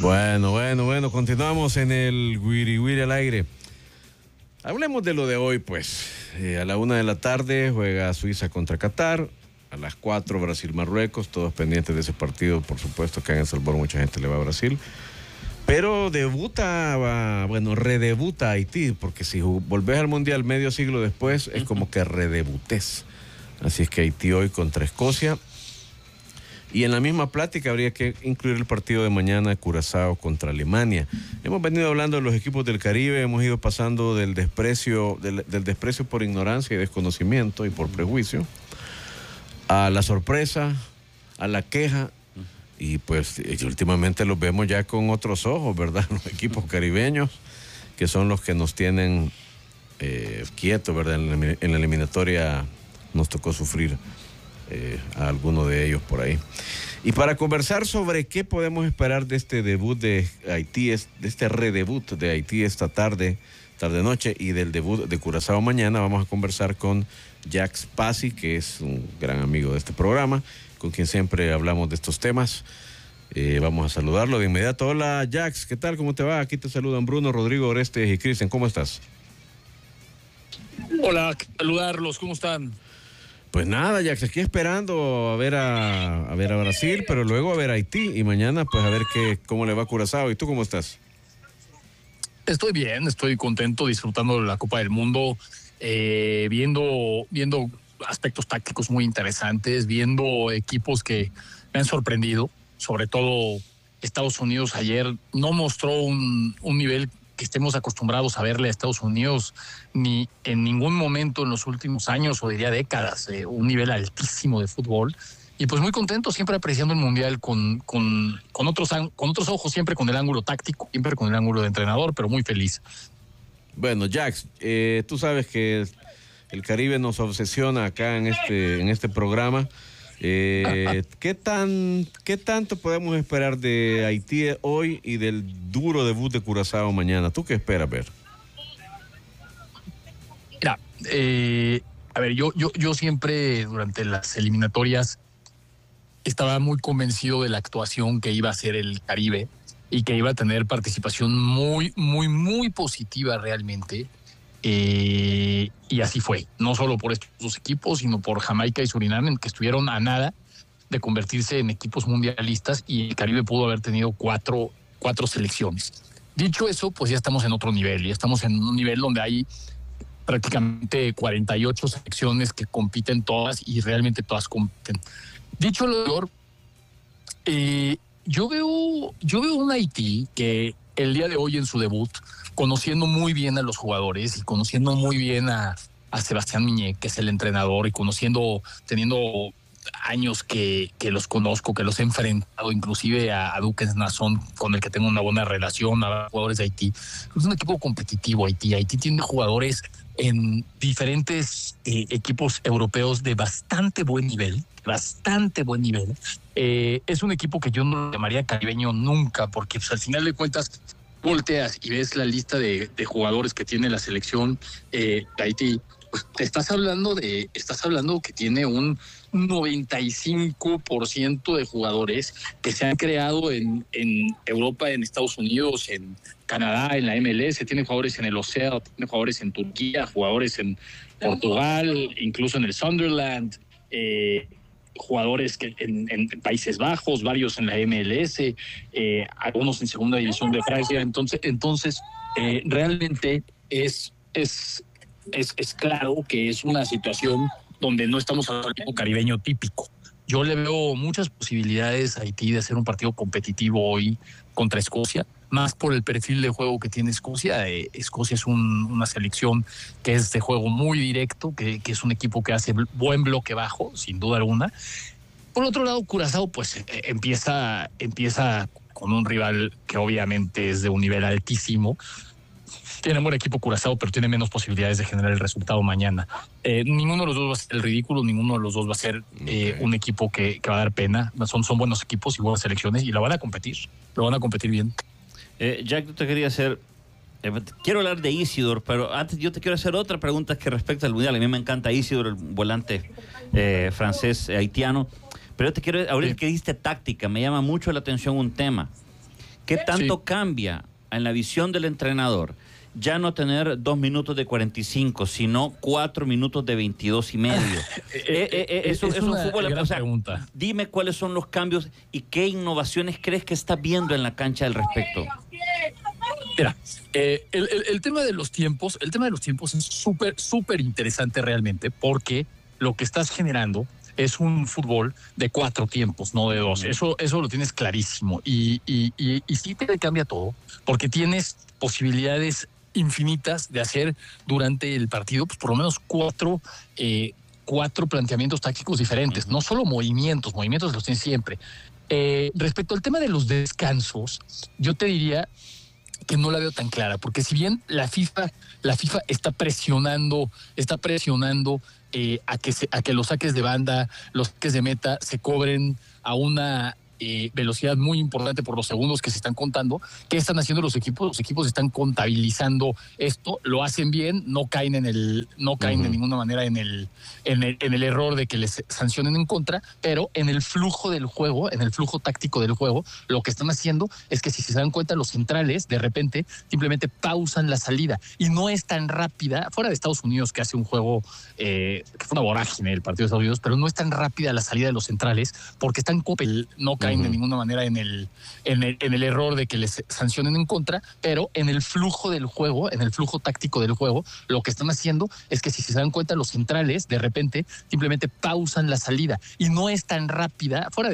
Bueno, continuamos en el Wiri Wiri al aire. Hablemos de lo de hoy, pues. A la 1 de la tarde juega Suiza contra Qatar. A las 4 Brasil-Marruecos, todos pendientes de ese partido. Por supuesto que en El Salvador mucha gente le va a Brasil. Pero redebuta Haití, porque si volvés al Mundial medio siglo después, es como que redebutes. Así es que Haití hoy contra Escocia. Y en la misma plática habría que incluir el partido de mañana, Curazao contra Alemania. Hemos venido hablando de los equipos del Caribe, hemos ido pasando del desprecio por ignorancia y desconocimiento y por prejuicio, a la sorpresa, a la queja, y pues últimamente los vemos ya con otros ojos, ¿verdad? Los equipos caribeños, que son los que nos tienen quietos, ¿verdad? En la eliminatoria nos tocó sufrir a alguno de ellos por ahí. Y para conversar sobre qué podemos esperar de este debut de Haití, de este redebut de Haití esta tarde-noche, y del debut de Curazao mañana, vamos a conversar con Jax Pasi, que es un gran amigo de este programa, con quien siempre hablamos de estos temas. Vamos a saludarlo de inmediato. Hola, Jax, ¿qué tal? ¿Cómo te va? Aquí te saludan Bruno, Rodrigo, Orestes y Cristian. ¿Cómo estás? Hola, saludarlos, ¿cómo están? Pues nada, Jax, aquí esperando a ver a Brasil, pero luego a ver a Haití, y mañana pues a ver cómo le va a Curazao. ¿Y tú cómo estás? Estoy bien, estoy contento, disfrutando de la Copa del Mundo, viendo aspectos tácticos muy interesantes, viendo equipos que me han sorprendido, sobre todo Estados Unidos ayer no mostró un nivel que estemos acostumbrados a verle a Estados Unidos ni en ningún momento en los últimos años, o diría décadas, un nivel altísimo de fútbol. Y pues muy contento, siempre apreciando el Mundial con otros ojos, siempre con el ángulo táctico, siempre con el ángulo de entrenador, pero muy feliz. Bueno, Jax, tú sabes que el Caribe nos obsesiona acá en este programa. ¿Qué tanto podemos esperar de Haití hoy y del duro debut de Curazao mañana? ¿Tú qué esperas ver? Mira, a ver, yo siempre durante las eliminatorias estaba muy convencido de la actuación que iba a hacer el Caribe y que iba a tener participación muy, muy, muy positiva realmente. Y así fue, no solo por estos dos equipos, sino por Jamaica y Surinam, que estuvieron a nada de convertirse en equipos mundialistas, y el Caribe pudo haber tenido cuatro selecciones. Dicho eso, pues ya estamos en otro nivel, ya estamos en un nivel donde hay prácticamente 48 selecciones que compiten todas, y realmente todas compiten. Dicho lo anterior, yo veo un Haití que el día de hoy en su debut, conociendo muy bien a los jugadores y conociendo muy bien a Sebastián Miñé, que es el entrenador, y teniendo años que los conozco, que los he enfrentado, inclusive a Duques Nazón, con el que tengo una buena relación, a jugadores de Haití. Es un equipo competitivo Haití. Haití tiene jugadores en diferentes equipos europeos de bastante buen nivel. Es un equipo que yo no llamaría caribeño nunca, porque pues, al final de cuentas volteas y ves la lista de jugadores que tiene la selección de Haití, pues te estás hablando que tiene un 95% de jugadores que se han creado en Europa, en Estados Unidos, en Canadá, en la MLS. Tiene jugadores en el Océano, tiene jugadores en Turquía, jugadores en Portugal, incluso en el Sunderland, jugadores que en Países Bajos, varios en la MLS, algunos en segunda división de Francia. Entonces realmente es claro que es una situación donde no estamos hablando de un caribeño típico. Yo le veo muchas posibilidades a Haití de hacer un partido competitivo hoy contra Escocia, más por el perfil de juego que tiene Escocia. Escocia es una selección que es de juego muy directo, que es un equipo que hace buen bloque bajo, sin duda alguna. Por otro lado, Curazao pues empieza con un rival que obviamente es de un nivel altísimo. Tiene un buen equipo Curazao, pero tiene menos posibilidades de generar el resultado mañana. Ninguno de los dos va a ser el ridículo, ninguno de los dos va a ser un equipo que va a dar pena. Son buenos equipos y buenas selecciones, y lo van a competir bien. Jack, yo te quería hacer... quiero hablar de Isidore, pero antes yo te quiero hacer otra pregunta que respecta al Mundial. A mí me encanta Isidore, el volante francés haitiano. Pero yo te quiero, ahorita que diste táctica, me llama mucho la atención un tema. ¿Qué tanto cambia en la visión del entrenador? Ya no tener 2 minutos de 45, sino 4 minutos de 22 y medio. Es un fútbol. Gran pregunta. Dime cuáles son los cambios y qué innovaciones crees que estás viendo en la cancha al respecto. Mira, el tema de los tiempos, es súper interesante realmente, porque lo que estás generando es un fútbol de 4 tiempos, no de 2. Eso lo tienes clarísimo. Y sí te cambia todo, porque tienes posibilidades infinitas de hacer durante el partido, pues por lo menos 4 planteamientos tácticos diferentes, no solo movimientos los tienes siempre. Respecto al tema de los descansos, yo te diría que no la veo tan clara, porque si bien la FIFA está presionando a que los saques de banda, los saques de meta se cobren a una velocidad muy importante por los segundos que se están contando. ¿Qué están haciendo los equipos? Los equipos están contabilizando esto, lo hacen bien, no caen de ninguna manera en el error de que les sancionen en contra, pero en el flujo del juego, en el flujo táctico del juego, lo que están haciendo es que si se dan cuenta los centrales, de repente simplemente pausan la salida y no es tan rápida, fuera de Estados Unidos que hace un juego que fue una vorágine el partido de Estados Unidos, pero no es tan rápida la salida de los centrales porque están no caen de ninguna manera en el error de que les sancionen en contra, pero en el flujo del juego, en el flujo táctico del juego, lo que están haciendo es que si se dan cuenta los centrales, de repente simplemente pausan la salida y no es tan rápida, fuera de